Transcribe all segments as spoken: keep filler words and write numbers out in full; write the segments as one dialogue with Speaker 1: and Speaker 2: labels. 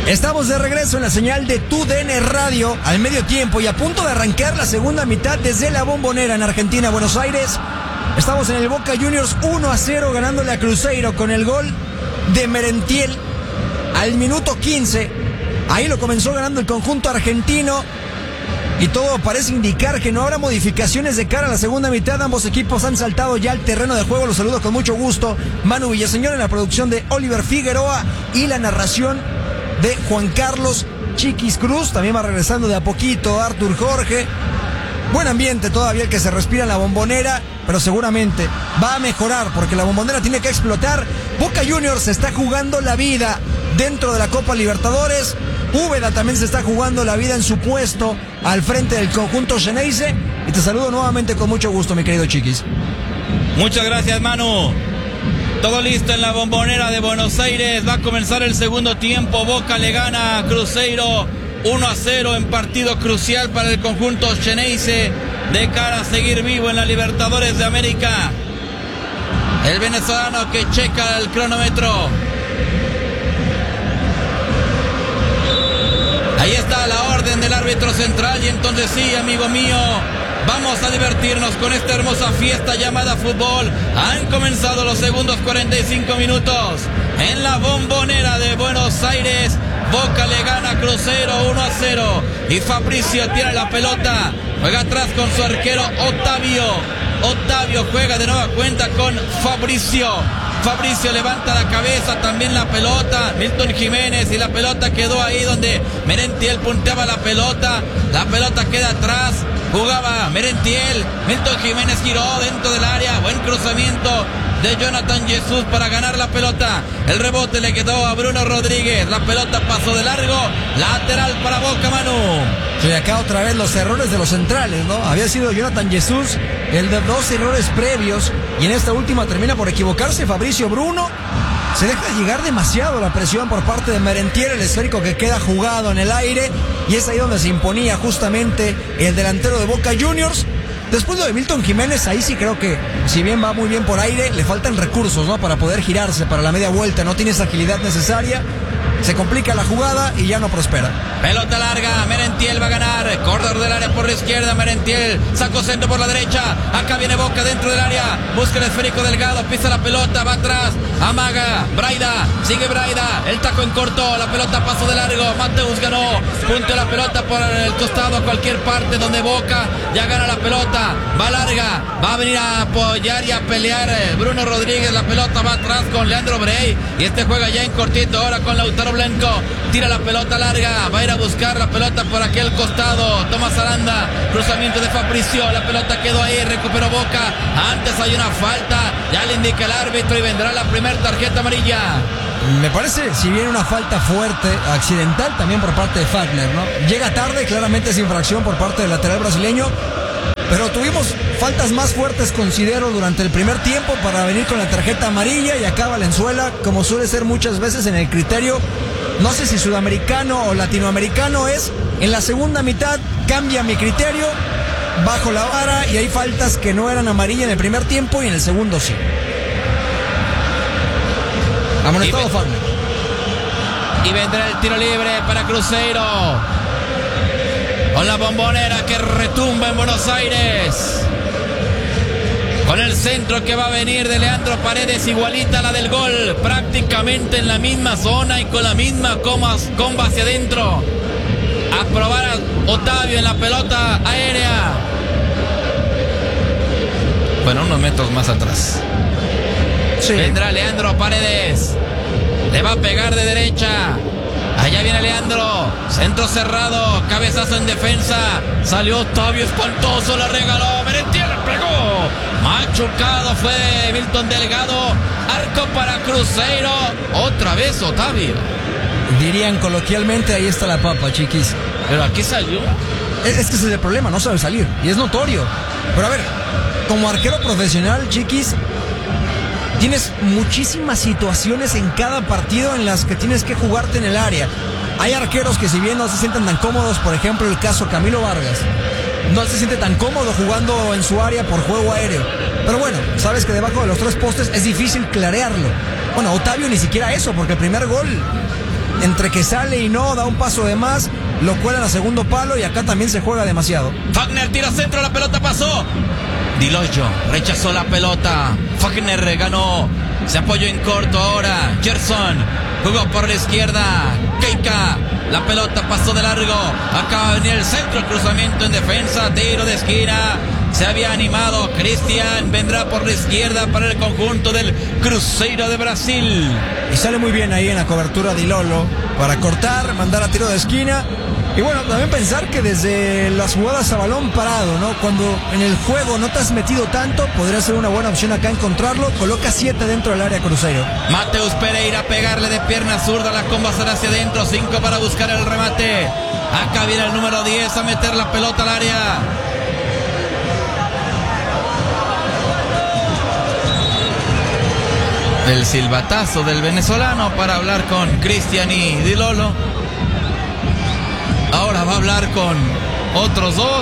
Speaker 1: Estamos de regreso en la señal de Tu D N Radio al medio tiempo y a punto de arrancar la segunda mitad desde la Bombonera en Argentina, Buenos Aires. Estamos en el Boca Juniors uno a cero ganándole a Cruzeiro con el gol de Merentiel al minuto quince. Ahí lo comenzó ganando el conjunto argentino y todo parece indicar que no habrá modificaciones de cara a la segunda mitad. Ambos equipos han saltado ya al terreno de juego. Los saludo con mucho gusto. Manu Villaseñor en la producción de Oliver Figueroa y la narración de Juan Carlos Chiquis Cruz. También va regresando de a poquito Artur Jorge. Buen ambiente todavía el que se respira en la Bombonera, pero seguramente va a mejorar porque la Bombonera tiene que explotar. Boca Juniors se está jugando la vida dentro de la Copa Libertadores. Úbeda también se está jugando la vida en su puesto al frente del conjunto Xeneize. Y te saludo nuevamente con mucho gusto, mi querido Chiquis.
Speaker 2: Muchas gracias, Manu. Todo listo en la Bombonera de Buenos Aires. Va a comenzar el segundo tiempo. Boca le gana a Cruzeiro uno a cero en partido crucial para el conjunto Xeneize de cara a seguir vivo en la Libertadores de América. El venezolano que checa el cronómetro. Ahí está la orden del árbitro central y entonces sí, amigo mío, vamos a divertirnos con esta hermosa fiesta llamada fútbol. Han comenzado los segundos cuarenta y cinco minutos en la Bombonera de Buenos Aires. Boca le gana a Cruzeiro uno a cero y Fabricio tiene la pelota. Juega atrás con su arquero Otavio. Otavio juega de nueva cuenta con Fabricio. Fabricio levanta la cabeza, también la pelota, Milton Jiménez, y la pelota quedó ahí donde Merentiel punteaba la pelota, la pelota queda atrás, jugaba Merentiel, Milton Jiménez giró dentro del área, buen cruzamiento de Jonathan Jesús para ganar la pelota, el rebote le quedó a Bruno Rodríguez, la pelota pasó de largo, lateral para Boca, Manu.
Speaker 1: Sí, acá otra vez los errores de los centrales, ¿no? Había sido Jonathan Jesús el de dos errores previos y en esta última termina por equivocarse Fabricio Bruno. Se deja llegar demasiado la presión por parte de Merentiel, el esférico que queda jugado en el aire, y es ahí donde se imponía justamente el delantero de Boca Juniors. Después lo de Milton Jiménez, ahí sí creo que, si bien va muy bien por aire, le faltan recursos, ¿no? Para poder girarse para la media vuelta, no tiene esa agilidad necesaria. Se complica la jugada y ya no prospera.
Speaker 2: Pelota larga, Merentiel va a ganar. Corredor del área por la izquierda, Merentiel. Sacó centro por la derecha. Acá viene Boca dentro del área. Busca el esférico Delgado, pisa la pelota, va atrás. Amaga, Braida, sigue Braida. El taco en corto, la pelota pasó de largo. Mateus ganó. Punto la pelota por el costado a cualquier parte donde Boca ya gana la pelota. Va larga, va a venir a apoyar y a pelear Bruno Rodríguez. La pelota va atrás con Leandro Brey. Y este juega ya en cortito ahora con Lautaro Blanco, tira la pelota larga, va a ir a buscar la pelota por aquel costado, Tomás Aranda, cruzamiento de Fabricio, la pelota quedó ahí, recuperó Boca, antes hay una falta, ya le indica el árbitro y vendrá la primera tarjeta amarilla.
Speaker 1: Me parece, si bien una falta fuerte, accidental también por parte de Fagner, ¿no? Llega tarde, claramente es infracción por parte del lateral brasileño, pero tuvimos faltas más fuertes, considero, durante el primer tiempo para venir con la tarjeta amarilla, y acá Valenzuela, como suele ser muchas veces en el criterio, no sé si sudamericano o latinoamericano, es en la segunda mitad cambia mi criterio, bajo la vara, y hay faltas que no eran amarillas en el primer tiempo y en el segundo sí. Amonestado Fagner.
Speaker 2: Y vendrá el tiro libre para Cruzeiro. Con la Bombonera que retumba en Buenos Aires. Con el centro que va a venir de Leandro Paredes, igualita a la del gol. Prácticamente en la misma zona y con la misma comba hacia adentro. A probar a Otavio en la pelota aérea. Bueno, unos metros más atrás. Sí. Vendrá Leandro Paredes. Le va a pegar de derecha. Allá viene Leandro, centro cerrado, cabezazo en defensa, salió Otavio, espantoso, la regaló, Merentiel pegó, machucado fue Milton Delgado, arco para Cruzeiro, otra vez Otavio.
Speaker 1: Dirían coloquialmente, ahí está la papa, Chiquis.
Speaker 2: Pero aquí salió.
Speaker 1: Es, es que ese es el problema, no sabe salir, y es notorio. Pero a ver, como arquero profesional, Chiquis, tienes muchísimas situaciones en cada partido en las que tienes que jugarte en el área. Hay arqueros que si bien no se sienten tan cómodos, por ejemplo el caso Camilo Vargas, no se siente tan cómodo jugando en su área por juego aéreo. Pero bueno, sabes que debajo de los tres postes es difícil clarearlo. Bueno, Otavio ni siquiera eso, porque el primer gol entre que sale y no, da un paso de más, lo cuelan a segundo palo y acá también se juega demasiado.
Speaker 2: Fagner tira centro, la pelota pasó. Di Lollo rechazó la pelota. Fagner ganó. Se apoyó en corto ahora. Gerson jugó por la izquierda. Keika. La pelota pasó de largo. Acaba de venir el centro. El cruzamiento en defensa. Tiro de esquina. Se había animado. Cristian vendrá por la izquierda para el conjunto del Cruzeiro de Brasil.
Speaker 1: Y sale muy bien ahí en la cobertura de Lolo para cortar, mandar a tiro de esquina. Y bueno, también pensar que desde las jugadas a balón parado, ¿no? Cuando en el juego no te has metido tanto, podría ser una buena opción acá encontrarlo. Coloca siete dentro del área Cruzeiro.
Speaker 2: Mateus Pereira pegarle de pierna zurda, la comba será hacia adentro, cinco para buscar el remate. Acá viene el número diez a meter la pelota al área. El silbatazo del venezolano para hablar con Cristian y Di Lolo. Ahora va a hablar con otros dos.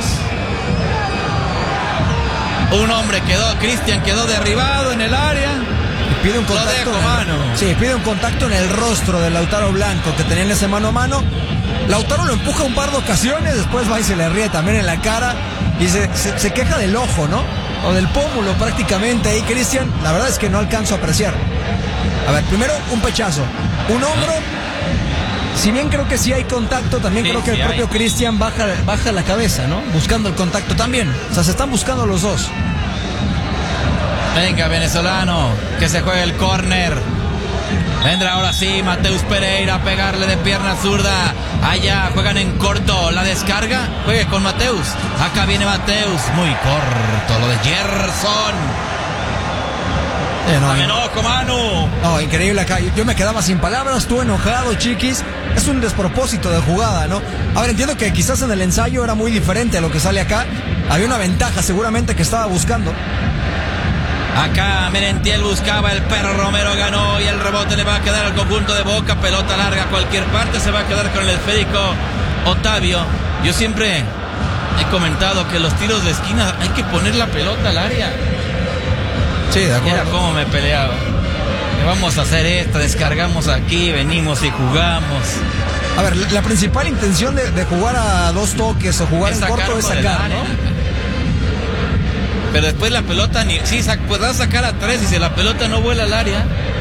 Speaker 2: Un hombre quedó, Cristian quedó derribado en el área.
Speaker 1: Pide un contacto.
Speaker 2: Lo dejo, mano.
Speaker 1: Sí, pide un contacto en el rostro de Lautaro Blanco, que tenía en ese mano a mano. Lautaro lo empuja un par de ocasiones, después va y se le ríe también en la cara. Y se, se, se queja del ojo, ¿no? O del pómulo prácticamente ahí, Cristian. La verdad es que no alcanzo a apreciar. A ver, primero un pechazo, un hombro. Si bien creo que sí hay contacto, también sí, creo que sí el propio Cristian baja, baja la cabeza, ¿no? Buscando el contacto también. O sea, se están buscando los dos.
Speaker 2: Venga, venezolano, que se juegue el córner. Vendrá ahora sí Mateus Pereira a pegarle de pierna zurda. Allá juegan en corto. La descarga, juegue con Mateus. Acá viene Mateus, muy corto. Lo de Gerson.
Speaker 1: Eh, no,
Speaker 2: ¡Me enojo, Manu!
Speaker 1: No, increíble acá. Yo me quedaba sin palabras, tú enojado, chiquis. Es un despropósito de jugada, ¿no? A ver, entiendo que quizás en el ensayo era muy diferente a lo que sale acá. Había una ventaja seguramente que estaba buscando.
Speaker 2: Acá Merentiel buscaba, el Perro Romero ganó y el rebote le va a quedar al conjunto de Boca. Pelota larga a cualquier parte, se va a quedar con el esférico Otavio. Yo siempre he comentado que los tiros de esquina hay que poner la pelota al área.
Speaker 1: Sí, de acuerdo.
Speaker 2: Mira cómo me peleaba. Vamos a hacer esta, descargamos aquí, venimos y jugamos.
Speaker 1: A ver, la, la principal intención de, de jugar a dos toques o jugar es en corto es sacar, ¿no?
Speaker 2: Pero después la pelota ni... Sí, sac, podrás sacar a tres y si la pelota no vuela al área.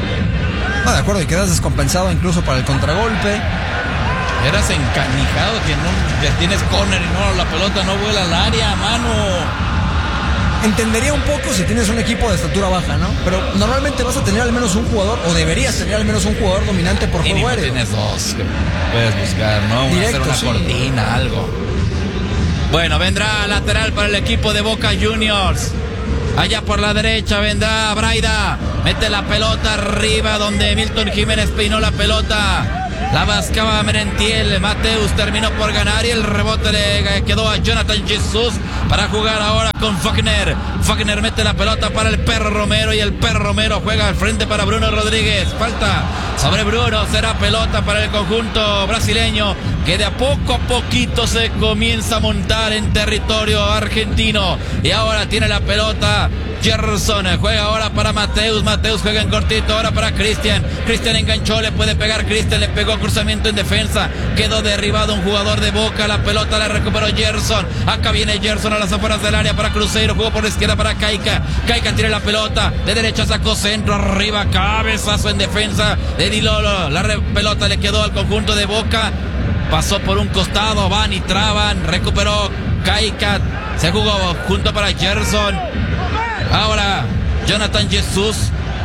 Speaker 1: No, de acuerdo, y quedas descompensado incluso para el contragolpe.
Speaker 2: Eras encanijado que no que tienes córner y no, la pelota no vuela al área, mano.
Speaker 1: Entendería un poco si tienes un equipo de estatura baja, ¿no? Pero normalmente vas a tener al menos un jugador, o deberías tener al menos un jugador dominante por juego aéreo.
Speaker 2: Tienes dos que puedes buscar, ¿no?
Speaker 1: Directo,
Speaker 2: hacer una
Speaker 1: sí.
Speaker 2: cortina, algo. Bueno, vendrá lateral para el equipo de Boca Juniors. Allá por la derecha vendrá Braida. Mete la pelota arriba donde Milton Jiménez peinó la pelota. La buscaba Merentiel. Mateus terminó por ganar y el rebote le quedó a Jonathan Jesús para jugar ahora con Fagner. Fagner mete la pelota para el Perro Romero y el Perro Romero juega al frente para Bruno Rodríguez. Falta sobre Bruno, será pelota para el conjunto brasileño que de a poco a poquito se comienza a montar en territorio argentino. Y ahora tiene la pelota Gerson, juega ahora para Mateus, Mateus juega en cortito ahora para Cristian, Cristian enganchó, le puede pegar Cristian, le pegó cruzamiento en defensa, quedó derribado un jugador de Boca, la pelota la recuperó Gerson, acá viene Gerson a las afueras del área para Cruzeiro, jugó por la izquierda para Keika, Keika tiene la pelota, de derecha sacó centro, arriba, cabezazo en defensa de Di Lolo, la re- pelota le quedó al conjunto de Boca, pasó por un costado, van y traban, recuperó Keika, se jugó junto para Gerson. Ahora Jonathan Jesús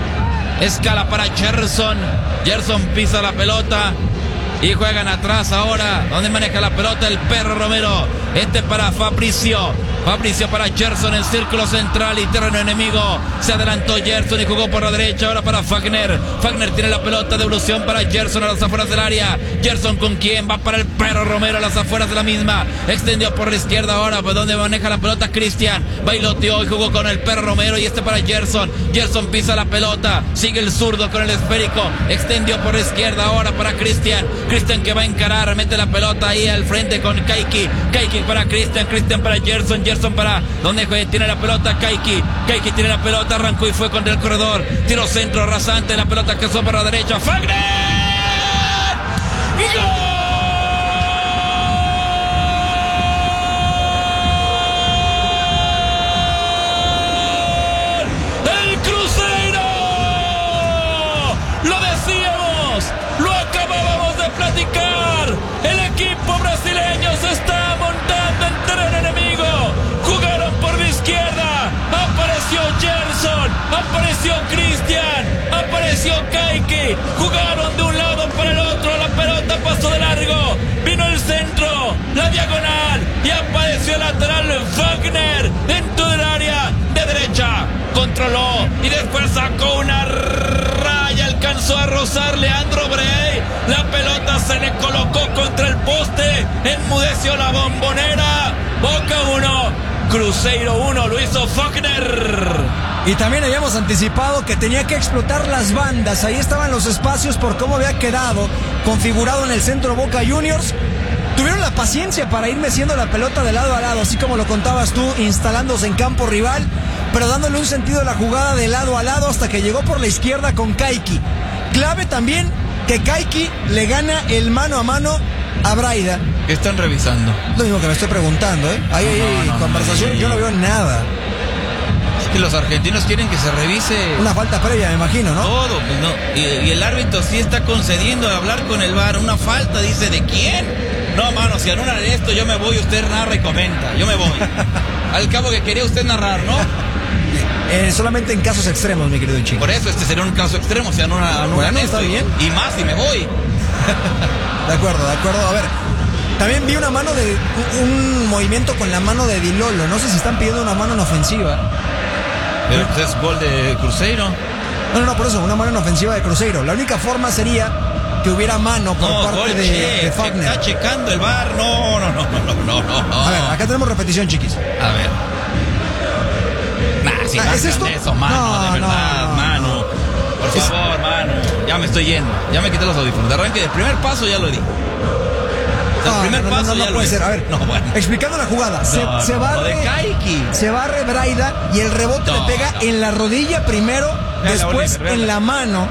Speaker 2: escala para Gerson. Gerson pisa la pelota y juegan atrás ahora. Donde maneja la pelota el Perro Romero. Este para Fabricio. Fabricio para Gerson en círculo central y terreno enemigo. Se adelantó Gerson y jugó por la derecha. Ahora para Fagner. Fagner tiene la pelota, devolución para Gerson a las afueras del área. Gerson con quien va para el Perro Romero a las afueras de la misma. Extendió por la izquierda ahora, pues donde maneja la pelota Cristian. Bailoteó y jugó con el Perro Romero y este para Gerson. Gerson pisa la pelota. Sigue el zurdo con el esférico. Extendió por la izquierda ahora para Cristian. Cristian que va a encarar. Mete la pelota ahí al frente con Keiki. Keiki para Cristian. Cristian para Gerson. Gerson para donde tiene la pelota Keiki. Keiki tiene la pelota, arrancó y fue contra el corredor. Tiro centro rasante, la pelota que sopa para la derecha. ¡Fagner! Apareció Cristian, apareció Kayki, jugaron de un lado para el otro, la pelota pasó de largo, vino el centro, la diagonal y apareció el lateral Wagner dentro del área de derecha, controló y después sacó una raya, alcanzó a rozar Leandro Bray, la pelota se le colocó contra el poste, enmudeció la Bombonera. Boca uno, Cruzeiro uno, lo hizo Wagner.
Speaker 1: Y también habíamos anticipado que tenía que explotar las bandas. Ahí estaban los espacios por cómo había quedado configurado en el centro Boca Juniors. Tuvieron la paciencia para ir meciendo la pelota de lado a lado, así como lo contabas tú, instalándose en campo rival, pero dándole un sentido a la jugada de lado a lado hasta que llegó por la izquierda con Kayki. Clave también que Kayki le gana el mano a mano a Braida.
Speaker 2: ¿Qué están revisando?
Speaker 1: Lo mismo que me estoy preguntando, ¿eh? Ahí hay
Speaker 2: No, no, no,
Speaker 1: conversación,
Speaker 2: no, no, no.
Speaker 1: yo no veo nada.
Speaker 2: Es que los argentinos quieren que se revise
Speaker 1: Una falta previa, me imagino, ¿no?
Speaker 2: todo, pues no. Y, y el árbitro sí está concediendo a hablar con el V A R. Una falta, dice, ¿de quién? No, mano, si anulan esto, yo me voy, usted narra y comenta. Yo me voy. Al cabo que quería usted narrar, ¿no?
Speaker 1: Eh, solamente en casos extremos, mi querido chico.
Speaker 2: Por eso este sería un caso extremo, si anulan, anulan
Speaker 1: Bueno,
Speaker 2: esto.
Speaker 1: está bien.
Speaker 2: Y más, y me voy.
Speaker 1: De acuerdo, de acuerdo. A ver, también vi una mano de... Un movimiento con la mano de Di Lollo. No sé si están pidiendo una mano en ofensiva.
Speaker 2: Pero pues es gol de Cruzeiro.
Speaker 1: No, no, no, por eso, una mano en ofensiva de Cruzeiro. La única forma sería que hubiera mano por
Speaker 2: No,
Speaker 1: parte
Speaker 2: gol,
Speaker 1: de,
Speaker 2: che,
Speaker 1: de Wagner.
Speaker 2: está checando el V A R. No, no, no, no, no, no, no.
Speaker 1: A ver, acá tenemos repetición, chiquis.
Speaker 2: A ver. Nah, si
Speaker 1: Ah, ¿es esto?
Speaker 2: eso, mano,
Speaker 1: No,
Speaker 2: de verdad,
Speaker 1: no, no.
Speaker 2: mano. Por
Speaker 1: Es-
Speaker 2: favor, mano. Ya me estoy yendo. Ya me quité los audífonos. De arranque, del primer paso ya lo di. Del
Speaker 1: No,
Speaker 2: primer
Speaker 1: no, no,
Speaker 2: paso
Speaker 1: no, no
Speaker 2: ya lo
Speaker 1: puede
Speaker 2: di.
Speaker 1: ser. A ver,
Speaker 2: No, bueno.
Speaker 1: explicando la jugada. Se,
Speaker 2: No,
Speaker 1: se
Speaker 2: no,
Speaker 1: barre,
Speaker 2: lo de Kayki.
Speaker 1: se barre Braida y el rebote
Speaker 2: No,
Speaker 1: le pega
Speaker 2: no.
Speaker 1: en la rodilla primero,
Speaker 2: Vean la
Speaker 1: después
Speaker 2: Oliver, vean
Speaker 1: en
Speaker 2: la-
Speaker 1: la mano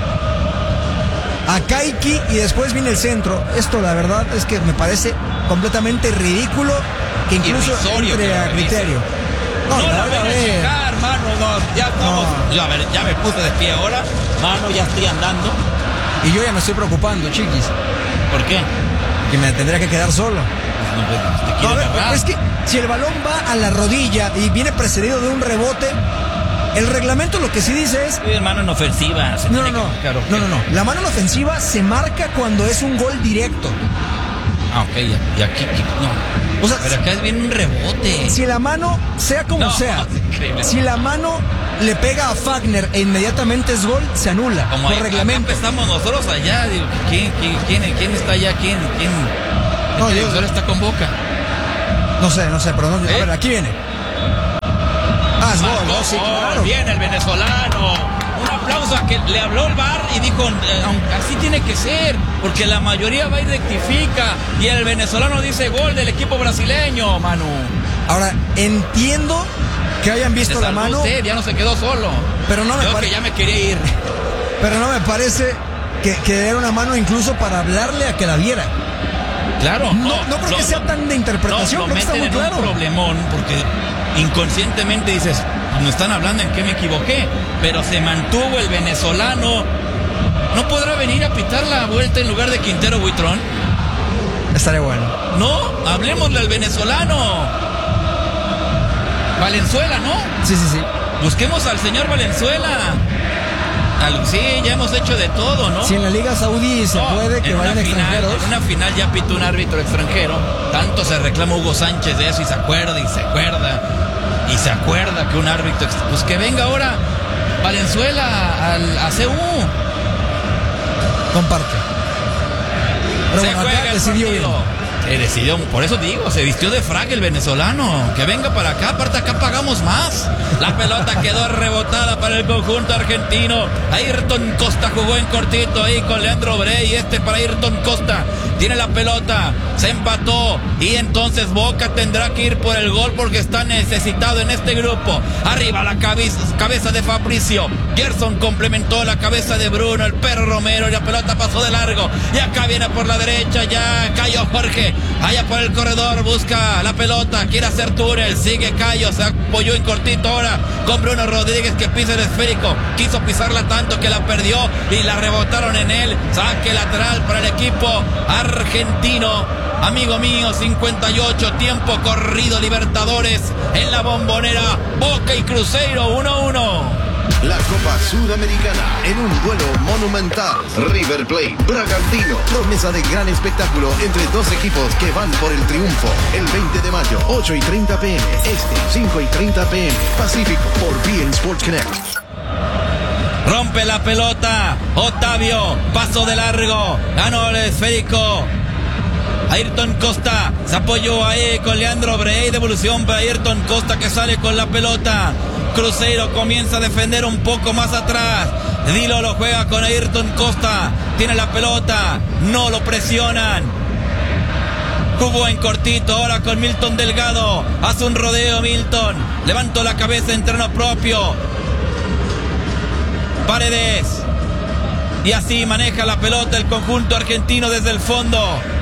Speaker 1: a Kayki y después viene el centro. Esto la verdad es que me parece completamente ridículo que incluso
Speaker 2: Irrisorio
Speaker 1: entre
Speaker 2: que lo
Speaker 1: a
Speaker 2: revise.
Speaker 1: criterio.
Speaker 2: No,
Speaker 1: la
Speaker 2: la
Speaker 1: verdad,
Speaker 2: ven a
Speaker 1: eh,
Speaker 2: checar, mano. No, ya estamos.
Speaker 1: No.
Speaker 2: Ya, a ver, ya me puse de pie ahora. Mano, ya estoy andando.
Speaker 1: y yo ya me estoy preocupando, chiquis,
Speaker 2: ¿Por qué?
Speaker 1: que me tendría que quedar solo.
Speaker 2: No, pues, te
Speaker 1: No,
Speaker 2: quiero
Speaker 1: a ver,
Speaker 2: agarrar.
Speaker 1: es que si el balón va a la rodilla y viene precedido de un rebote, el reglamento lo que sí dice es...
Speaker 2: Sí, hermano, en ofensiva. se
Speaker 1: No, no,
Speaker 2: tiene
Speaker 1: no,
Speaker 2: que marcar, ok.
Speaker 1: no, no, no. La mano en ofensiva se marca cuando es un gol directo.
Speaker 2: Ah, ok, ya. Y aquí, aquí, no.
Speaker 1: O sea,
Speaker 2: Pero acá es bien un rebote.
Speaker 1: si la mano, sea como
Speaker 2: No,
Speaker 1: sea,
Speaker 2: es increíble.
Speaker 1: si la mano le pega a Wagner e inmediatamente es gol, se anula
Speaker 2: Como
Speaker 1: por
Speaker 2: ahí,
Speaker 1: reglamento.
Speaker 2: acá estamos nosotros allá. Digo, ¿quién, quién, quién, quién está allá? ¿Quién? ¿Quién?
Speaker 1: No,
Speaker 2: ¿El
Speaker 1: yo-
Speaker 2: televisor está con Boca?
Speaker 1: No sé, no sé, pero no, a
Speaker 2: ¿Eh?
Speaker 1: ver, aquí viene. Ah, es gol,
Speaker 2: Marcó
Speaker 1: ¿no? Sí,
Speaker 2: gol,
Speaker 1: claro.
Speaker 2: Bien el venezolano. Un aplauso a que le habló el V A R y dijo, eh, aunque así tiene que ser, porque la mayoría va y rectifica. Y el venezolano dice gol del equipo brasileño, Manu.
Speaker 1: Ahora, entiendo que hayan
Speaker 2: Se
Speaker 1: visto la
Speaker 2: salvó
Speaker 1: mano,
Speaker 2: usted, ya no se quedó solo.
Speaker 1: pero no me
Speaker 2: Yo que
Speaker 1: parece...
Speaker 2: ya me quería ir.
Speaker 1: Pero no me parece que, que era una mano incluso para hablarle a que la viera.
Speaker 2: Claro.
Speaker 1: No, no creo que sea tan de interpretación,
Speaker 2: no,
Speaker 1: creo
Speaker 2: lo
Speaker 1: que está
Speaker 2: meten
Speaker 1: muy
Speaker 2: en
Speaker 1: claro.
Speaker 2: un problemón porque inconscientemente dices, me están hablando en qué me equivoqué, pero se mantuvo el venezolano. ¿No podrá venir a pitar la vuelta en lugar de Quintero Buitrón?
Speaker 1: Estaría bueno.
Speaker 2: No, hablemosle al venezolano. Valenzuela, ¿no?
Speaker 1: Sí, sí, sí.
Speaker 2: Busquemos al señor Valenzuela. Al- sí, ya hemos hecho de todo, ¿no?
Speaker 1: Si en la Liga Saudí se
Speaker 2: No,
Speaker 1: puede que
Speaker 2: en una
Speaker 1: vayan
Speaker 2: final,
Speaker 1: extranjeros.
Speaker 2: En una final ya pitó un árbitro extranjero. Tanto se reclama Hugo Sánchez de eso y se acuerda y se acuerda. Y se acuerda que un árbitro... ex- Pues que venga ahora Valenzuela al, a C U.
Speaker 1: Comparte. Pero
Speaker 2: Se
Speaker 1: bueno,
Speaker 2: juega
Speaker 1: acá
Speaker 2: el
Speaker 1: decidió bien.
Speaker 2: partido. Se decidió, por eso digo, se vistió de frac el venezolano. Que venga para acá, aparte acá pagamos más. La pelota quedó rebotada para el conjunto argentino. Ayrton Costa jugó en cortito ahí con Leandro Bray. Este para Ayrton Costa. Tiene la pelota, se empató y entonces Boca tendrá que ir por el gol porque está necesitado en este grupo. Arriba la cabeza, cabeza de Fabricio. Gerson complementó la cabeza de Bruno, el perro Romero y la pelota pasó de largo. Y acá viene por la derecha ya Cayo Jorge. Allá por el corredor busca la pelota, quiere hacer túnel, sigue Cayo, se apoyó en cortito ahora con Bruno Rodríguez que pisa el esférico. Quiso pisarla tanto que la perdió y la rebotaron en él. Saque lateral para el equipo argentino. Amigo mío, cincuenta y ocho, tiempo corrido Libertadores en la Bombonera. Boca y Cruzeiro uno a uno.
Speaker 3: la Copa Sudamericana en un duelo monumental. River Plate, Bragantino, promesa de gran espectáculo entre dos equipos que van por el triunfo. El veinte de mayo, ocho y treinta pm, este, cinco y treinta pm, Pacífico, por B N Sports Connect.
Speaker 2: Rompe la pelota, Otavio, paso de largo, ganó el esférico. Ayrton Costa se apoyó ahí con Leandro Brey, devolución para Ayrton Costa que sale con la pelota. Cruzeiro comienza a defender un poco más atrás. Dilo lo juega con Ayrton Costa, tiene la pelota, no lo presionan. Jugó en cortito, ahora con Milton Delgado, hace un rodeo Milton, levantó la cabeza en terreno propio. Paredes, y así maneja la pelota el conjunto argentino desde el fondo.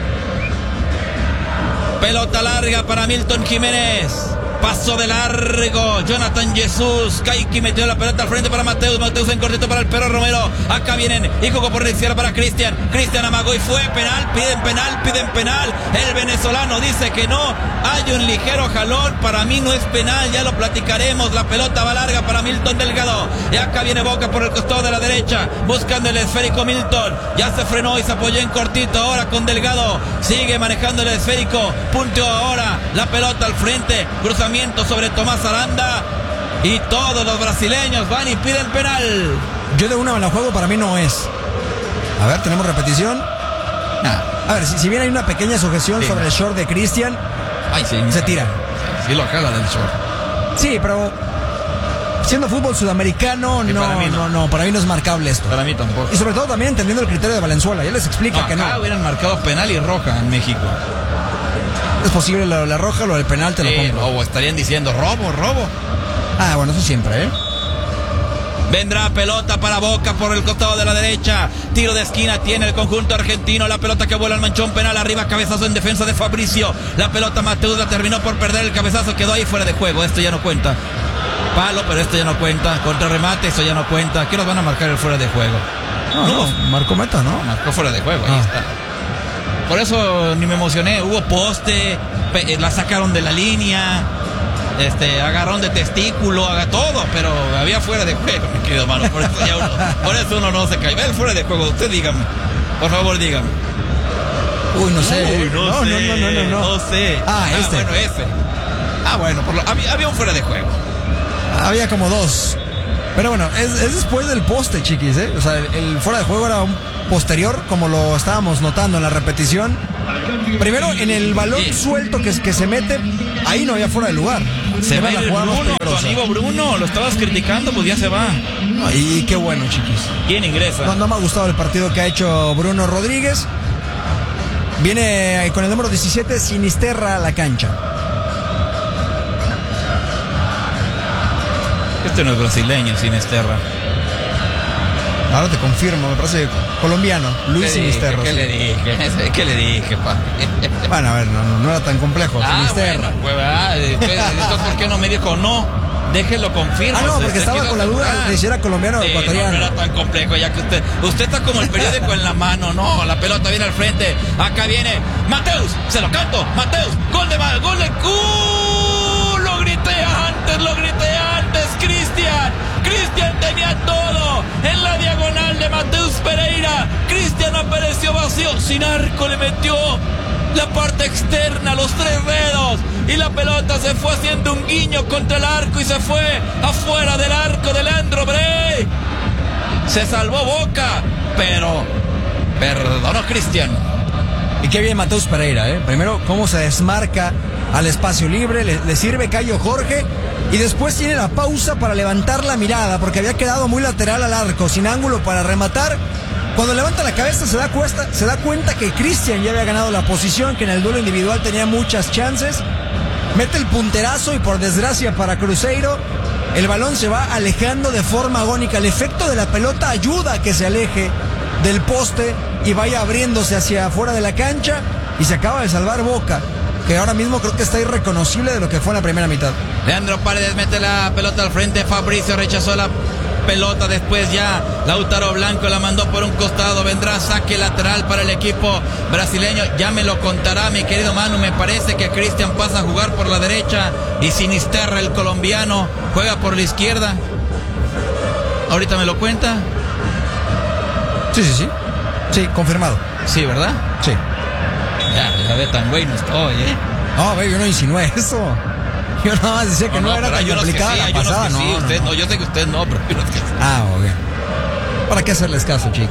Speaker 2: Pelota larga para Milton Jiménez. Paso de largo, Jonathan Jesús. Kaiki metió la pelota al frente para Mateus. Mateus en cortito para el Perro Romero. Acá vienen y jugó por la izquierda para Cristian. Cristian amagó y fue penal. Piden penal, piden penal. El venezolano dice que no. Hay un ligero jalón. Para mí no es penal, ya lo platicaremos. La pelota va larga para Milton Delgado. Y acá viene Boca por el costado de la derecha. Buscando el esférico Milton. Ya se frenó y se apoyó en cortito. Ahora con Delgado. Sigue manejando el esférico. Punteó ahora la pelota al frente. Cruzamiento sobre Tomás Aranda y todos los brasileños van y piden penal.
Speaker 1: Yo de una me la juego, para mí no es. A ver, tenemos repetición.
Speaker 2: Nah.
Speaker 1: A ver, si, si bien hay una pequeña sujeción sí, sobre el short de Cristian,
Speaker 2: sí,
Speaker 1: se tira.
Speaker 2: Sí, sí lo jala del short.
Speaker 1: Sí, pero siendo fútbol sudamericano, no, para mí no. no, no, para mí no es marcable esto.
Speaker 2: Para mí tampoco.
Speaker 1: Y sobre todo también entendiendo el criterio de Valenzuela, ya les explica
Speaker 2: no,
Speaker 1: que no.
Speaker 2: Acá hubieran marcado penal y roja en México.
Speaker 1: Es posible la, la roja, lo del penal te
Speaker 2: sí,
Speaker 1: lo compro.
Speaker 2: O estarían diciendo robo, robo.
Speaker 1: Ah, bueno, eso siempre, ¿eh?
Speaker 2: Vendrá pelota para Boca por el costado de la derecha. Tiro de esquina tiene el conjunto argentino. La pelota que vuela al manchón penal. Arriba cabezazo en defensa de Fabricio. La pelota Mateus la terminó por perder. El cabezazo quedó ahí fuera de juego. Esto ya no cuenta. Palo, pero esto ya no cuenta. Contra remate, eso ya no cuenta. ¿Qué nos van a marcar el fuera de juego?
Speaker 1: No, no, no marcó meta, ¿no?
Speaker 2: Marcó fuera de juego,
Speaker 1: ah.
Speaker 2: ahí está. Por eso ni me emocioné. Hubo poste, la sacaron de la línea, este, agarraron de testículo, haga todo, pero había fuera de juego, mi querido hermano. Por eso, ya uno, por eso uno no se cae. Ve el fuera de juego, usted dígame. Por favor, dígame.
Speaker 1: Uy, no sé.
Speaker 2: Uy, no,
Speaker 1: no,
Speaker 2: sé.
Speaker 1: No, no, no, no, no.
Speaker 2: No sé.
Speaker 1: Ah,
Speaker 2: ah
Speaker 1: este.
Speaker 2: bueno, ese. Ah, bueno, por lo, había, había un fuera de juego.
Speaker 1: Había como dos. Pero bueno, es, es después del poste, chiquis, ¿eh? O sea, el, el fuera de juego era un posterior, como lo estábamos notando en la repetición. Primero, en el balón sí. suelto que, que se mete, ahí no había fuera de lugar.
Speaker 2: Se va el Bruno, tu amigo Bruno, lo estabas criticando, pues ya se va.
Speaker 1: Y qué bueno, chiquis.
Speaker 2: ¿Quién ingresa?
Speaker 1: No, no me ha gustado el partido que ha hecho Bruno Rodríguez. Viene con el número diecisiete, Sinisterra, a la cancha.
Speaker 2: Este no es brasileño, Sinisterra.
Speaker 1: Ahora te confirmo, me parece colombiano, Luis
Speaker 2: ¿Qué
Speaker 1: Sinisterra.
Speaker 2: ¿Qué le dije? ¿Qué le dije, pa?
Speaker 1: Bueno, a ver, no, no, no era tan complejo.
Speaker 2: Ah,
Speaker 1: Sinisterra.
Speaker 2: Bueno, pues, ah, entonces, ¿por qué no me dijo no? Déjelo confirmo.
Speaker 1: Ah, no, porque estaba con la duda de si era colombiano o
Speaker 2: sí,
Speaker 1: ecuatoriano.
Speaker 2: No, no era tan complejo, ya que usted, usted está como el periódico en la mano. No, la pelota viene al frente. Acá viene Mateus, se lo canto. Mateus, gol de mal, gol de uh, lo grité antes, lo grité antes, Cristian. Cristian tenía todo en la diagonal de Mateus Pereira. Cristian apareció vacío, sin arco, le metió la parte externa, los tres dedos, y la pelota se fue haciendo un guiño contra el arco y se fue afuera del arco de Leandro Brey. Se salvó Boca, pero perdonó Cristian.
Speaker 1: Y qué bien Mateus Pereira, ¿eh? Primero, cómo se desmarca al espacio libre, le, le sirve Cayo Jorge, y después tiene la pausa para levantar la mirada, porque había quedado muy lateral al arco, sin ángulo para rematar. Cuando levanta la cabeza se da, cuesta, se da cuenta que Cristian ya había ganado la posición, que en el duelo individual tenía muchas chances. Mete el punterazo y por desgracia para Cruzeiro, el balón se va alejando de forma agónica. El efecto de la pelota ayuda a que se aleje del poste y vaya abriéndose hacia afuera de la cancha, y se acaba de salvar Boca, que ahora mismo creo que está irreconocible de lo que fue en la primera mitad.
Speaker 2: Leandro Paredes mete la pelota al frente, Fabricio rechazó la pelota, después ya Lautaro Blanco la mandó por un costado, vendrá saque lateral para el equipo brasileño, ya me lo contará mi querido Manu. Me parece que Cristian pasa a jugar por la derecha y Sinisterra, el colombiano, juega por la izquierda. ¿Ahorita me lo cuenta?
Speaker 1: Sí, sí, sí. Sí, confirmado.
Speaker 2: Sí, ¿verdad?
Speaker 1: Sí.
Speaker 2: Ya, ya ve, tan güey no estoy, ¿eh?
Speaker 1: No, ve, yo no insinué eso. Yo nada más decía que no, no, no era tan complicada la pasada.
Speaker 2: No,
Speaker 1: no,
Speaker 2: sí, usted,
Speaker 1: no,
Speaker 2: no, yo sé que usted no, pero yo no sé que sí.
Speaker 1: Ah, ok. ¿Para qué hacerles caso, chiquis?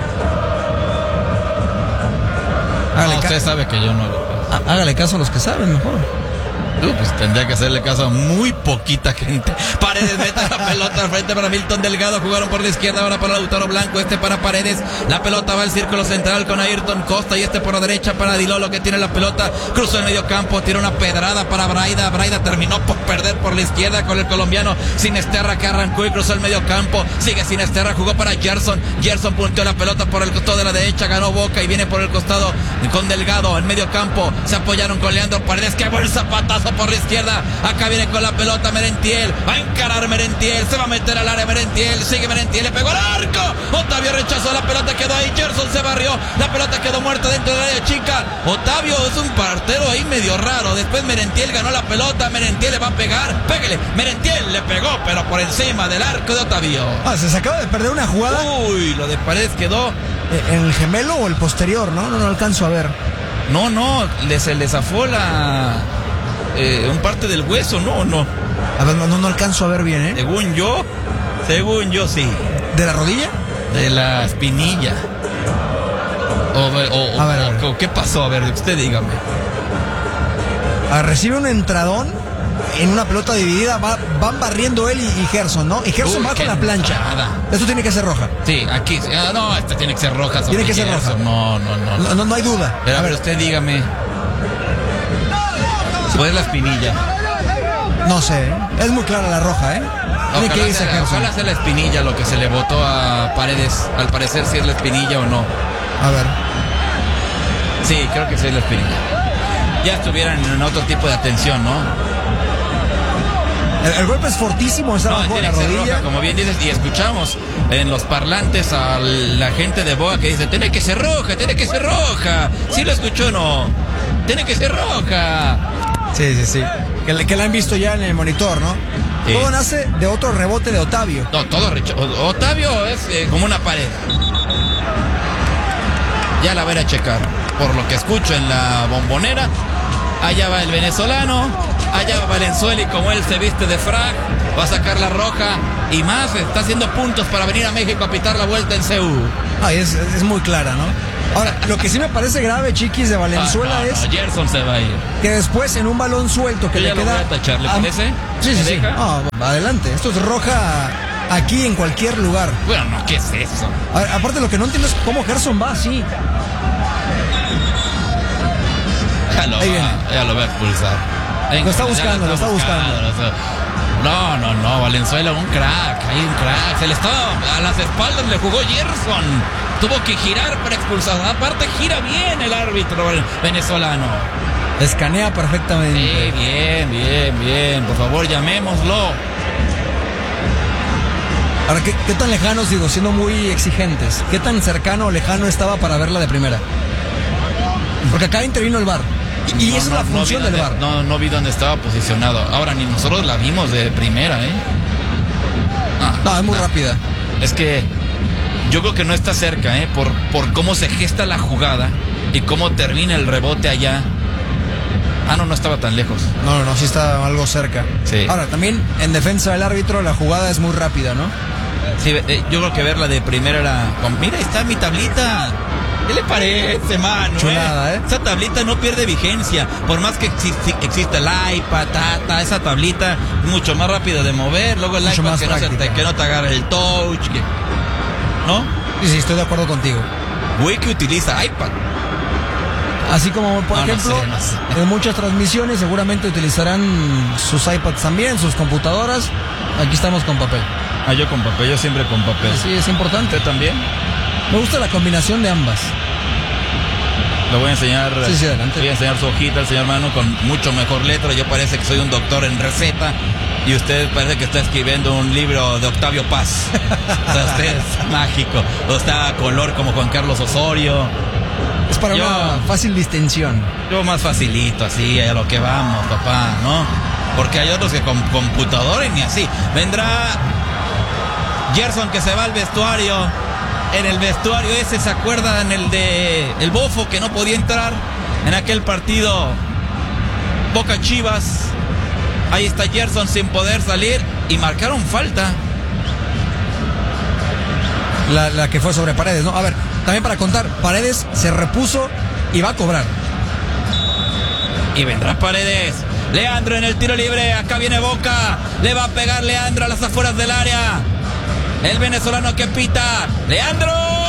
Speaker 2: Hágale no, usted ca- sabe que yo no lo
Speaker 1: Há- Hágale caso a los que saben mejor.
Speaker 2: Uh, pues tendría que hacerle caso a muy poquita gente. Paredes mete la pelota al frente para Milton Delgado. Jugaron por la izquierda, ahora para Lautaro Blanco. Este para Paredes. La pelota va al círculo central con Ayrton Costa. Y este por la derecha para Dilolo, que tiene la pelota. Cruzó el medio campo. Tira una pedrada para Braida. Braida terminó por perder por la izquierda con el colombiano Sinisterra, que arrancó y cruzó el medio campo. Sigue Sinisterra. Jugó para Gerson. Gerson punteó la pelota por el costado de la derecha. Ganó Boca y viene por el costado con Delgado. En medio campo se apoyaron con Leandro Paredes. Que buen zapatazo por la izquierda. Acá viene con la pelota Merentiel. Va a encarar Merentiel. Se va a meter al área Merentiel. Sigue Merentiel. Le pegó al arco. Otavio rechazó la pelota. Quedó ahí. Gerson se barrió. La pelota quedó muerta dentro del área chica. Otavio es un partero ahí medio raro. Después Merentiel ganó la pelota. Merentiel le va a pegar. Pégale. Merentiel le pegó, pero por encima del arco de Otavio.
Speaker 1: Ah, se acaba de perder una jugada.
Speaker 2: Uy, lo de Paredes quedó.
Speaker 1: ¿En el gemelo o el posterior? No, no, no alcanzo a ver.
Speaker 2: No, no. Le, se le zafó la. Eh, un parte del hueso, no, no.
Speaker 1: A ver, no, no, no alcanzo a ver bien, ¿eh?
Speaker 2: Según yo, según yo sí.
Speaker 1: ¿De la rodilla?
Speaker 2: De la espinilla. O, o,
Speaker 1: a ver,
Speaker 2: o,
Speaker 1: a ver.
Speaker 2: o ¿qué pasó? A ver, usted dígame.
Speaker 1: A ver, recibe un entradón en una pelota dividida, va, van barriendo él y, y Gerson, ¿no? Y Gerson Uy, va con la plancha. Entrada. Esto tiene que ser roja.
Speaker 2: Sí, aquí. Ah, no, esta tiene que ser roja.
Speaker 1: Tiene que ser
Speaker 2: Gerson.
Speaker 1: roja.
Speaker 2: No, no, no.
Speaker 1: No, no, no hay duda.
Speaker 2: Pero a ver, usted dígame. ¿Cuál es la espinilla?
Speaker 1: No sé, ¿eh? Es muy clara la roja, ¿eh?
Speaker 2: Ojalá, que sea, ojalá sea la espinilla lo que se le botó a Paredes. Al parecer si es la espinilla o no.
Speaker 1: A ver.
Speaker 2: Sí, creo que sí es la espinilla. Ya estuvieran en otro tipo de atención, ¿no?
Speaker 1: El, el golpe es fortísimo, está
Speaker 2: no,
Speaker 1: bajo
Speaker 2: tiene
Speaker 1: la
Speaker 2: que ser
Speaker 1: rodilla.
Speaker 2: Roja, como bien dices, y escuchamos en los parlantes a la gente de Boa que dice, tiene que ser roja, tiene que ser roja. ¿Sí lo escuchó o no? Tiene que ser roja.
Speaker 1: Sí, sí, sí. Que, que la han visto ya en el monitor, ¿no? Sí. Todo nace de otro rebote de Otavio.
Speaker 2: No, todo rechazo. Otavio es eh, como una pared. Ya la voy a checar. Por lo que escucho en la bombonera, allá va el venezolano, allá va Valenzuela y como él se viste de frac, va a sacar la roja y más, está haciendo puntos para venir a México a pitar la vuelta en C U.
Speaker 1: Ay, es, es muy clara, ¿no? Ahora, lo que sí me parece grave, chiquis, de Valenzuela
Speaker 2: ah, no,
Speaker 1: es
Speaker 2: no, Gerson se va a ir.
Speaker 1: Que después en un balón suelto que
Speaker 2: Yo
Speaker 1: le
Speaker 2: ya
Speaker 1: queda...
Speaker 2: Lo voy a tachar, ¿le parece?
Speaker 1: Sí, sí, sí. No, adelante. Esto es roja aquí en cualquier lugar.
Speaker 2: Bueno, no, ¿qué es eso?
Speaker 1: A ver, aparte lo que no entiendo es cómo Gerson va así.
Speaker 2: Ya lo, va, ya lo va a expulsar.
Speaker 1: Venga, lo está buscando, lo está buscando.
Speaker 2: Lo está... No, no, no, Valenzuela, un crack, hay un crack. Se le estaba a las espaldas, le jugó Gerson. Tuvo que girar para expulsar. Aparte, gira bien el árbitro venezolano.
Speaker 1: Escanea perfectamente.
Speaker 2: Sí, bien, bien, bien. Por favor, llamémoslo.
Speaker 1: Ahora, ¿qué, qué tan lejanos, digo, siendo muy exigentes? ¿Qué tan cercano o lejano estaba para verla de primera? Porque acá intervino el V A R. Y, y
Speaker 2: no,
Speaker 1: esa
Speaker 2: no,
Speaker 1: es la función
Speaker 2: no
Speaker 1: del V A R.
Speaker 2: No, no vi dónde estaba posicionado. Ahora ni nosotros la vimos de primera, ¿eh?
Speaker 1: Ah, no, es muy no. rápida.
Speaker 2: Es que yo creo que no está cerca, ¿eh? Por, por cómo se gesta la jugada y cómo termina el rebote allá. Ah, no, no estaba tan lejos.
Speaker 1: No, no, no, sí está algo cerca.
Speaker 2: Sí.
Speaker 1: Ahora, también en defensa del árbitro la jugada es muy rápida, ¿no?
Speaker 2: Sí, eh, yo creo que verla de primera era... Mira, ahí está mi tablita. ¿Qué le parece, mano?
Speaker 1: Chulada,
Speaker 2: eh?
Speaker 1: ¿eh?
Speaker 2: Esa tablita no pierde vigencia. Por más que exi- exista el iPad, tata, esa tablita es mucho más rápida de mover. Luego el
Speaker 1: mucho
Speaker 2: iPad
Speaker 1: más
Speaker 2: que no, se te, que no te agarre el touch. Que... ¿No?
Speaker 1: Sí, sí, estoy de acuerdo contigo.
Speaker 2: Güey que utiliza iPad.
Speaker 1: Así como, por
Speaker 2: no,
Speaker 1: ejemplo,
Speaker 2: no sé, no sé.
Speaker 1: en muchas transmisiones seguramente utilizarán sus iPads también, sus computadoras. Aquí estamos con papel.
Speaker 2: Ah, yo con papel, yo siempre con papel.
Speaker 1: Sí, es importante.
Speaker 2: ¿Usted también?
Speaker 1: Me gusta la combinación de ambas.
Speaker 2: Le voy a enseñar,
Speaker 1: sí, sí, adelante.
Speaker 2: Voy a enseñar su hojita al señor Manu con mucho mejor letra. Yo parece que soy un doctor en receta y usted parece que está escribiendo un libro de Octavio Paz. O sea, usted es mágico. O está a color como Juan Carlos Osorio.
Speaker 1: Es para yo, una fácil distensión.
Speaker 2: Yo más facilito, así, a lo que vamos, papá, ¿no? Porque hay otros que con computadores ni así. Vendrá Gerson que se va al vestuario. En el vestuario ese, ¿se acuerdan? El de el Bofo que no podía entrar en aquel partido Boca Chivas. Ahí está Gerson sin poder salir y marcaron falta.
Speaker 1: La, la que fue sobre Paredes, ¿no? A ver, también para contar, Paredes se repuso y va a cobrar.
Speaker 2: Y vendrá Paredes. Leandro en el tiro libre. Acá viene Boca. Le va a pegar Leandro a las afueras del área. El venezolano que pita. Leandro.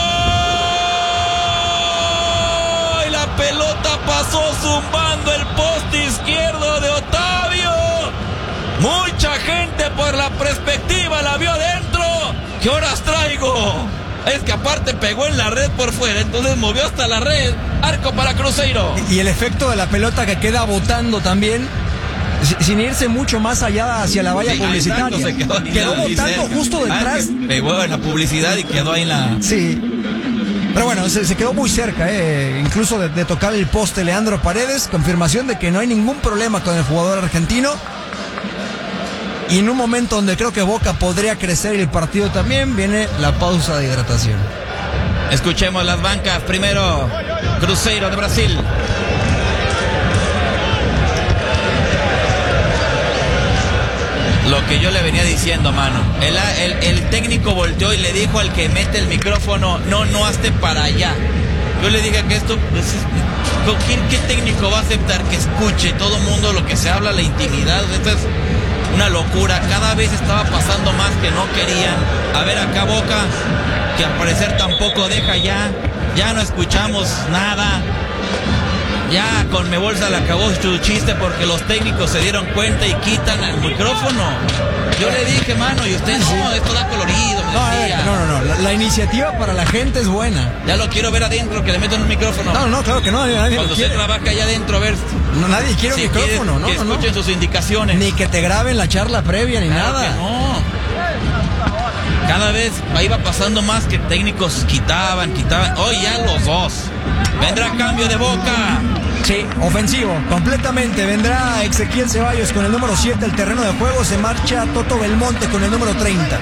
Speaker 2: Y la pelota pasó zumbando el poste izquierdo de Otavio. Mucha gente por la perspectiva la vio adentro. ¿Qué horas traigo? Es que aparte pegó en la red por fuera, entonces movió hasta la red. Arco para Cruzeiro.
Speaker 1: Y el efecto de la pelota que queda botando también, sin irse mucho más allá hacia la valla sí, publicitaria.
Speaker 2: Se quedó
Speaker 1: quedó botando justo detrás.
Speaker 2: Ah, pegó en la publicidad y quedó ahí en la...
Speaker 1: Sí. Pero bueno, se, se quedó muy cerca, eh, incluso de, de tocar el poste Leandro Paredes. Confirmación de que no hay ningún problema con el jugador argentino. Y en un momento donde creo que Boca podría crecer el partido también, viene la pausa de hidratación.
Speaker 2: Escuchemos las bancas. Primero, Cruzeiro de Brasil. Lo que yo le venía diciendo, mano. El, el, el técnico volteó y le dijo al que mete el micrófono, no, no hazte para allá. Yo le dije que esto, pues, ¿quién, ¿qué técnico va a aceptar que escuche todo el mundo lo que se habla, la intimidad? Esto es una locura. Cada vez estaba pasando más que no querían. A ver acá Boca, que al parecer tampoco deja ya. Ya no escuchamos nada. Ya Conmebol se le acabó su chiste porque los técnicos se dieron cuenta y quitan el micrófono. Yo le dije, mano, y usted no, esto da colorido, me
Speaker 1: no,
Speaker 2: decía.
Speaker 1: No, no, no, la, la iniciativa para la gente es buena.
Speaker 2: Ya lo quiero ver adentro, que le metan un micrófono.
Speaker 1: No, no, claro que no, nadie
Speaker 2: Cuando se trabaja allá adentro, a ver.
Speaker 1: No, nadie quiere si un micrófono, ¿no?
Speaker 2: Que
Speaker 1: no,
Speaker 2: escuchen
Speaker 1: no.
Speaker 2: sus indicaciones.
Speaker 1: Ni que te graben la charla previa, ni
Speaker 2: claro
Speaker 1: nada.
Speaker 2: Que no. Cada vez iba pasando más que técnicos quitaban, quitaban. Hoy ya los dos. Vendrá cambio de Boca.
Speaker 1: Sí, ofensivo, completamente. Vendrá Ezequiel Ceballos con el número siete al terreno de juego. Se marcha Toto Belmonte con el número treinta.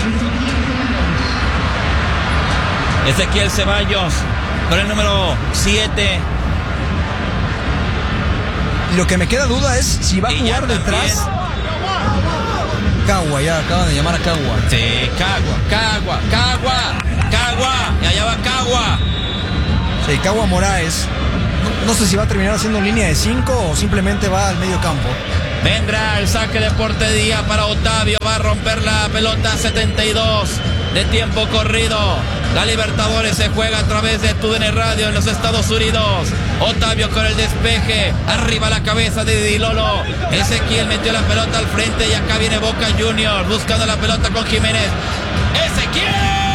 Speaker 2: Ezequiel Ceballos con el número siete.
Speaker 1: Lo que me queda duda es si va a jugar detrás. Cagua, ya acaban de llamar a Cagua.
Speaker 2: Sí, Cagua, Cagua, Cagua, Cagua. Y allá va Cagua.
Speaker 1: Sí, Cagua Moraes. No, no sé si va a terminar haciendo línea de cinco o simplemente va al medio campo.
Speaker 2: Vendrá el saque de portería para Otavio. Va a romper la pelota. setenta y dos de tiempo corrido. La Libertadores se juega a través de T U D N Radio en los Estados Unidos. Otavio con el despeje. Arriba la cabeza de Di Lolo. Ezequiel metió la pelota al frente y acá viene Boca Juniors buscando la pelota con Jiménez. Ezequiel.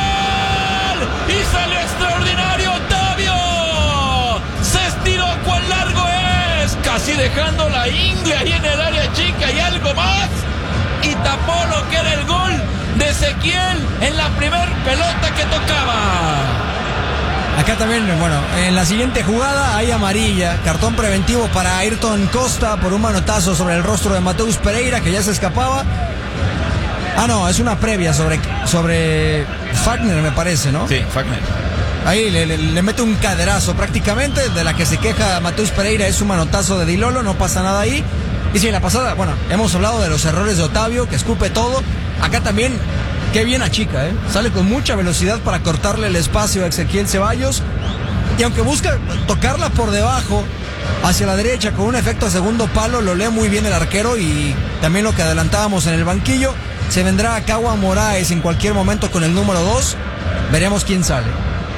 Speaker 2: Y sale extraordinario Otavio. Se estiró cuán largo es. Casi dejando la ingle ahí en el área chica y algo más. Y tapó lo que era el gol de Ezequiel en la primer pelota que tocaba.
Speaker 1: Acá también, bueno, en la siguiente jugada hay amarilla, cartón preventivo para Ayrton Costa por un manotazo sobre el rostro de Mateus Pereira, que ya se escapaba. Ah, no, es una previa sobre, sobre Fagner, me parece, ¿no?
Speaker 2: Sí, Fagner.
Speaker 1: Ahí le, le, le mete un caderazo prácticamente, de la que se queja Mateus Pereira, es un manotazo de Di Lolo, no pasa nada ahí. Y sí, en la pasada, bueno, hemos hablado de los errores de Otavio, que escupe todo. Acá también, qué bien achica, ¿eh? Sale con mucha velocidad para cortarle el espacio a Ezequiel Ceballos. Y aunque busca tocarla por debajo, hacia la derecha, con un efecto a segundo palo, lo lee muy bien el arquero. Y también lo que adelantábamos en el banquillo, se vendrá a Cagua Moraes en cualquier momento con el número dos. Veremos quién sale.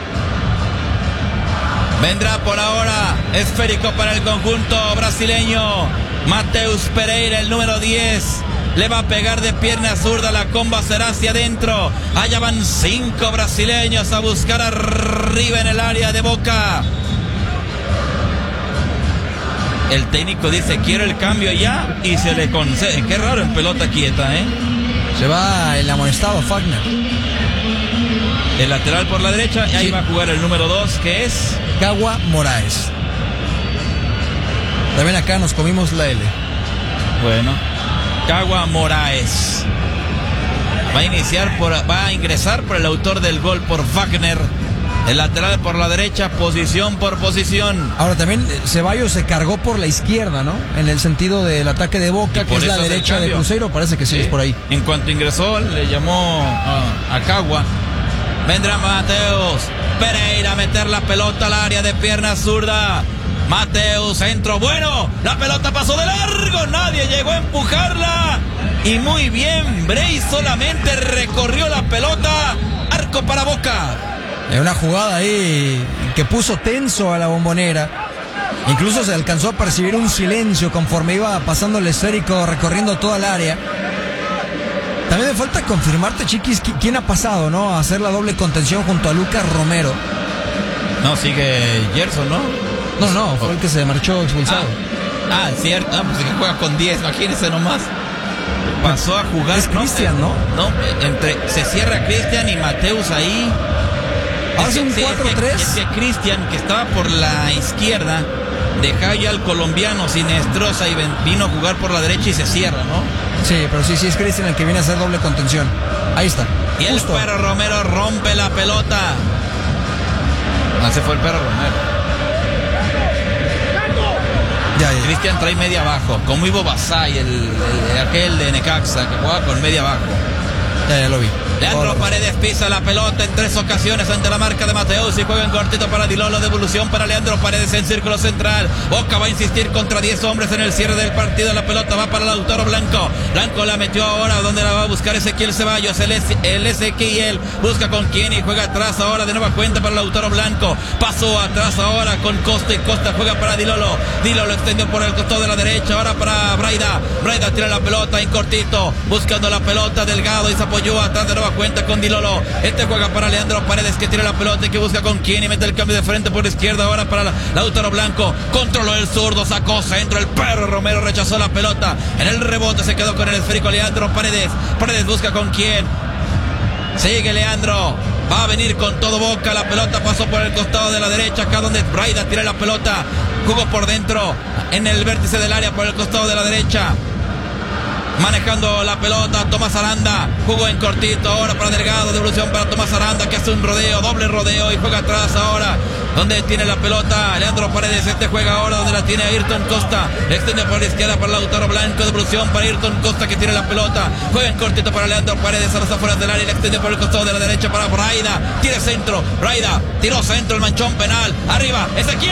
Speaker 2: Vendrá por ahora esférico para el conjunto brasileño. Mateus Pereira, el número diez. Le va a pegar de pierna zurda, la comba será hacia adentro. Allá van cinco brasileños a buscar arriba en el área de Boca. El técnico dice, quiero el cambio ya, y se le concede. Qué raro en pelota quieta, ¿eh?
Speaker 1: Se va el amonestado Fagner.
Speaker 2: El lateral por la derecha, y ahí sí va a jugar el número dos, que es
Speaker 1: Cagua Moraes. También acá nos comimos la L.
Speaker 2: Bueno, Cagua Moraes. Va a iniciar por, va a ingresar por el autor del gol, por Wagner. El lateral por la derecha, posición por posición.
Speaker 1: Ahora también Ceballos se cargó por la izquierda, ¿no? En el sentido del ataque de Boca, que es la derecha de Cruzeiro, parece que sí, sí es por ahí.
Speaker 2: En cuanto ingresó, le llamó uh, a Cagua. Vendrá Mateus Pereira a meter la pelota al área de pierna zurda. Mateus, centro bueno, la pelota pasó de largo, nadie llegó a empujarla. Y muy bien, Bray solamente recorrió la pelota, arco para Boca.
Speaker 1: Una jugada ahí que puso tenso a la Bombonera. Incluso se alcanzó a percibir un silencio conforme iba pasando el esférico, recorriendo toda el área. También me falta confirmarte, Chiquis, quién ha pasado, ¿no? A hacer la doble contención junto a Lucas Romero.
Speaker 2: No, sigue Gerson, ¿no?
Speaker 1: No, no, fue el que se marchó expulsado.
Speaker 2: Ah, ah cierto, ah, pues que juega con diez, imagínense nomás. Pasó a jugar.
Speaker 1: Es Cristian, ¿no?
Speaker 2: No, entre, se cierra Cristian y Mateus ahí.
Speaker 1: Hace un cuatro tres.
Speaker 2: Es que Cristian, que estaba por la izquierda, deja ya al colombiano Sinestrosa y vino a jugar por la derecha y se cierra, ¿no?
Speaker 1: Sí, pero sí, sí es Cristian el que viene a hacer doble contención. Ahí está.
Speaker 2: Y justo. El Perro Romero rompe la pelota. No, se fue el Perro Romero. Ya, ya. Cristian trae media abajo, como Ivo Basay, el, el, aquel de Necaxa, que juega con media abajo.
Speaker 1: Ya, ya lo vi.
Speaker 2: Leandro Paredes pisa la pelota en tres ocasiones ante la marca de Mateus y juega en cortito para Dilolo. Devolución para Leandro Paredes en círculo central. Boca va a insistir contra diez hombres en el cierre del partido. La pelota va para Lautaro Blanco. Blanco la metió ahora donde la va a buscar Ezequiel Ceballos. El, el Ezequiel busca con quién y juega atrás ahora de nueva cuenta para Lautaro Blanco. Pasó atrás ahora con Costa y Costa juega para Dilolo. Dilolo extendió por el costado de la derecha. Ahora para Braida. Braida tira la pelota en cortito. Buscando la pelota Delgado y se apoyó atrás de nueva cuenta con Dilolo. Este juega para Leandro Paredes que tira la pelota y que busca con quién y mete el cambio de frente por izquierda ahora para la, Lautaro Blanco. Controló el zurdo, sacó centro, el Perro Romero rechazó la pelota. En el rebote se quedó con el esférico Leandro Paredes. Paredes busca con quién. Sigue Leandro. Va a venir con todo Boca. La pelota pasó por el costado de la derecha. Acá donde Braida tira la pelota. Jugó por dentro. En el vértice del área por el costado de la derecha. Manejando la pelota, Tomás Aranda, jugó en cortito, ahora para Delgado, devolución para Tomás Aranda, que hace un rodeo, doble rodeo y juega atrás ahora, donde tiene la pelota, Leandro Paredes, este juega ahora donde la tiene Ayrton Costa, extiende por la izquierda para Lautaro Blanco, devolución para Ayrton Costa que tiene la pelota, juega en cortito para Leandro Paredes, a las afueras del área, le extiende por el costado de la derecha para Braida, tira centro, Braida, tiró centro, el manchón penal, arriba, Ezequiel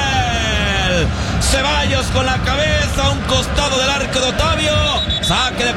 Speaker 2: Ceballos con la cabeza a un costado del arco de Otavio, saque de